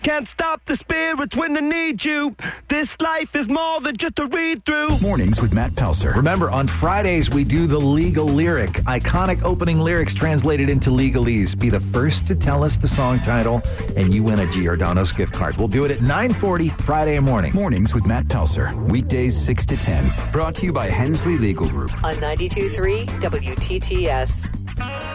Can't stop the spirits when I need you. This life is more than just a read-through. Mornings with Matt Pelser. Remember, on Fridays, we do the legal lyric. Iconic opening lyrics translated into legalese. Be the first to tell us the song title, and you win a Giordano's gift card. We'll do it at 9:40 Friday morning. Mornings with Matt Pelser. Weekdays 6 to 10. Brought to you by Hensley Legal Group. On 92.3 WTTS.